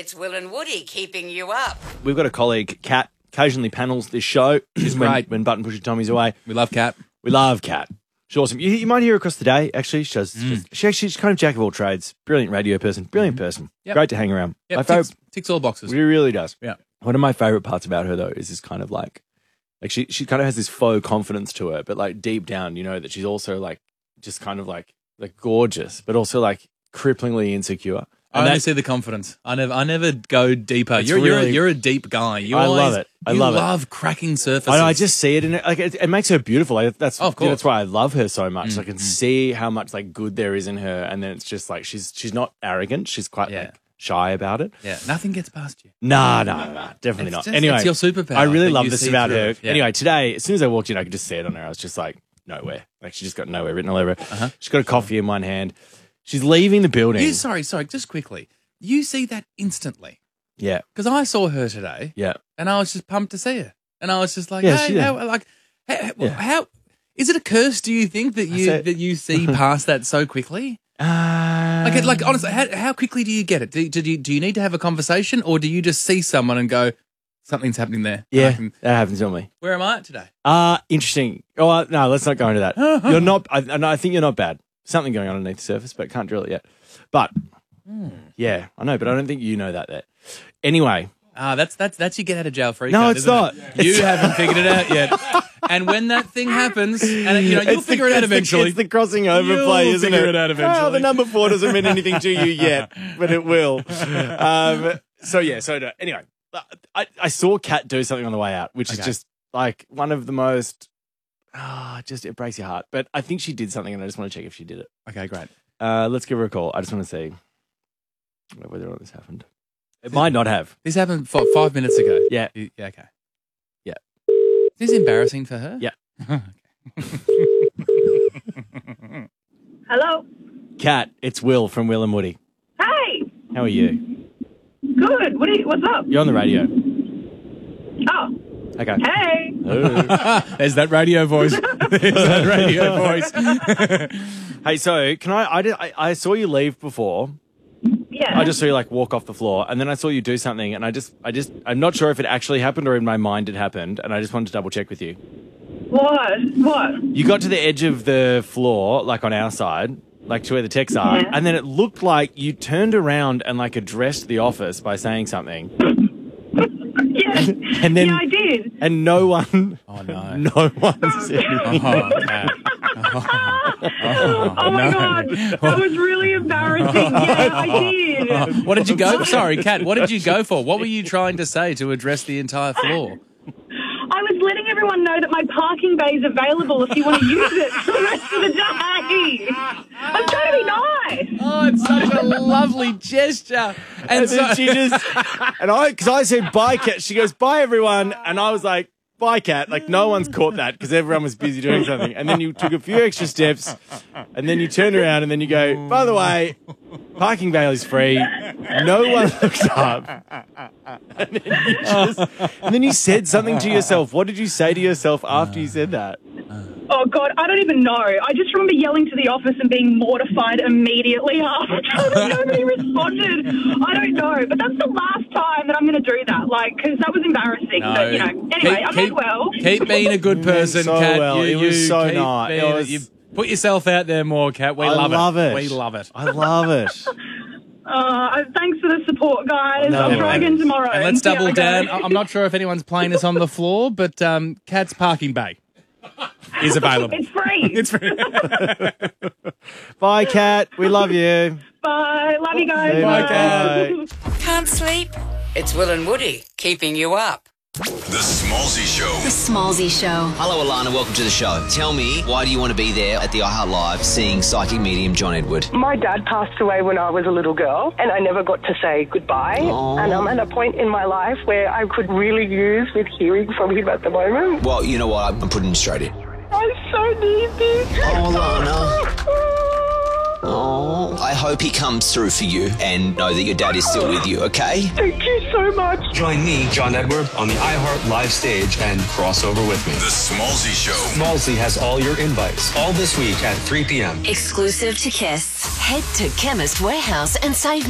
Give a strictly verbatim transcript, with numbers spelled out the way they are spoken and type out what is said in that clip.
It's Will and Woody keeping you up. We've got a colleague, Kat, occasionally panels this show. She's when, great. When Button Pusher Tommy's away. We love Kat. We love Kat. She's awesome. You, you might hear her across the day, actually. She does, Mm. she's, she actually, she's kind of jack of all trades. Brilliant radio person. Brilliant person. Yep. Great to hang around. Yep, My ticks, favorite, ticks all boxes. It really does. Yeah. One of my favorite parts about her, though, is this kind of like, like she, she kind of has this faux confidence to her, but like deep down, you know, that she's also like, just kind of like, like gorgeous, but also like cripplingly insecure. I And only that- see the confidence. I never, I never go deeper. It's You're, you're, a, really- you're a deep guy. You I always, love it. I you love it. love cracking surfaces. I know, I just see it in it. Like it, it makes her beautiful. Like, that's Oh, of course. that's why I love her so much. Mm, I can mm. see how much like good there is in her, and then it's just like she's she's not arrogant. She's quite Yeah. like shy about it. Yeah, nothing gets past you. Nah, nah, nah, definitely It's not. just- anyway, it's your superpower I really that love you this see about through her. it. Yeah. Anyway, today, as soon as I walked in, I could just see it on her. I was just like, nowhere. Like she just got nowhere written all over her. Uh-huh. She's got a coffee in one hand. She's leaving the building. You, sorry, sorry, just quickly. You see that instantly. Yeah, Because I saw her today yeah. and I was just pumped to see her. And I was just like, Yeah, hey, she- how, like, how, Yeah. how, is it a curse, do you think, that you said- that you see past that so quickly? Uh, Like, like honestly, how, how quickly do you get it? Do, do, you, do you need to have a conversation or do you just see someone and go, something's happening there? I yeah, can- that happens to me. where am I at today? Uh, interesting. Oh, uh, no, let's not go into that. You're not, I, no, I think you're not bad. Something going on underneath the surface, but can't drill it yet. But, yeah, I know, but I don't think you know that yet. Anyway. Ah, that's that's that's your get out of jail free No, card, it's isn't not. it? You haven't figured it out yet. And when that thing happens, and you know, you'll It's figure the, it out it's the- eventually. it's the crossing over You'll play, isn't figure it? it out Oh, eventually. the number four doesn't mean anything to you yet, but it will. Um, so, yeah, so no, anyway, I, I saw Kat do something on the way out, which is Okay. just like one of the most, ah, just it breaks your heart. But I think she did something, and I just want to check if she did it. Okay, great. Uh, let's give her a call. I just want to see whether or not this happened. It might not have. This happened f- five minutes ago. Yeah. You- Yeah, okay. Yeah. Is this embarrassing for her? Yeah. Hello. Kat, it's Will from Will and Woody. Hey. How are you? Good. What? Are you, what's up? You're on the radio. Oh. Okay. Hey. Oh. There's that radio voice. There's that radio voice. Hey, so can I, I, did, I? I saw you leave before. Yeah. I just saw you like walk off the floor, and then I saw you do something, and I just, I just, I'm not sure if it actually happened or in my mind it happened, and I just wanted to double check with you. What? What? You got to the edge of the floor, like on our side, like to where the techs are, Yeah. and then it looked like you turned around and like addressed the office by saying something, Yeah. and then yeah, I did. and no one, Oh, no. no one said anything. Oh, Kat. Oh, my no. god, that was really embarrassing. Yeah, I did. What did you go? Sorry, Kat. What did you go for? What were you trying to say to address the entire floor? I was letting everyone know that my parking bay is available if you want to use it for the rest of the day. I'm trying to be nice. Oh, it's such a lovely gesture. And And so then she just, and I, because I said bye, Kat. She goes, bye, everyone. And I was like, bye, Kat. Like, no one's caught that because everyone was busy doing something. And then you took a few extra steps, and then you turned around, and then you go, by the way, parking bail is free. No one looks up. And then, you just, and then you said something to yourself. What did you say to yourself after you said that? Oh, God, I don't even know. I just remember yelling to the office and being mortified immediately after that nobody responded. I don't know, but that's the last time that I'm going to do that, like, because that was embarrassing. No. But, you know, anyway, Keep- I meant keep- well. keep being a good person, so Kat. well. You, It was you so keep nice. being- It was- you put yourself out there more, Kat. We I love, love it. We love it. I love it. Uh, thanks for the support, guys. No, I'll try no. again tomorrow. And let's See how double I go. down. I- I'm not sure if anyone's playing this on the floor, but um, Kat's parking bay is available. It's free. It's free. Bye, Kat. We love you. Bye. Love you guys. Say Bye, bye. Can't sleep? It's Will and Woody keeping you up. The Smallsy Show. The Smallsy Show. Hello, Alana. Welcome to the show. Tell me, why do you want to be there at the iHeart Live seeing psychic medium John Edward? My dad passed away when I was a little girl, and I never got to say goodbye. Oh. And I'm at a point in my life where I could really use with hearing from him at the moment. Well, you know what? I'm putting you straight in. I so need this. Oh, Alana. Oh, I hope he comes through for you and know that your dad is still with you, okay? Thank you so much. Join me, John Edward, on the iHeart Live stage and crossover with me. The Smallsy Show. Smallsy has all your invites, all this week at three p.m. Exclusive to Kiss. Head to Chemist Warehouse and save